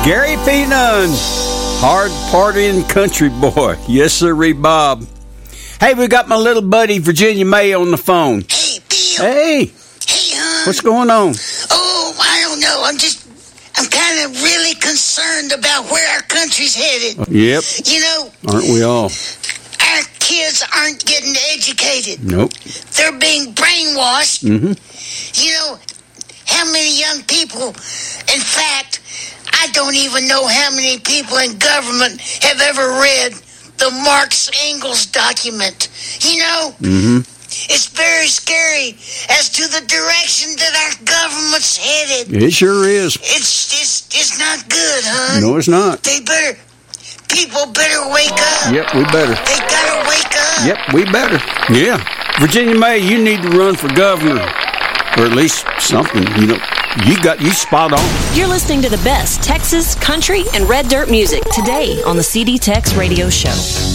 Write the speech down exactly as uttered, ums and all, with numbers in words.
Gary P. Nunn, hard partying country boy. Yes, sir, Bob. Hey, we got my little buddy Virginia May on the phone. Hey, Bill. Hey. Hey, hon. What's going on? Oh, I don't know. I'm just, I'm kind of really concerned about where our country's headed. Yep. You know, aren't we all? Our kids aren't getting educated. Nope. They're being brainwashed. Mm-hmm. You know, how many young people, in fact, I don't even know how many people in government have ever read the Marx Engels document. You know? Mm-hmm. It's very scary as to the direction that our government's headed. It sure is. It's it's it's not good, huh? No, it's not. They better, people better wake up. Yep, we better. They gotta wake up. Yep, we better. Yeah. Virginia May, you need to run for governor. Or at least something, you know. You got you spot on. You're listening to the best Texas, country, and red dirt music today on the C D Tex Radio Show.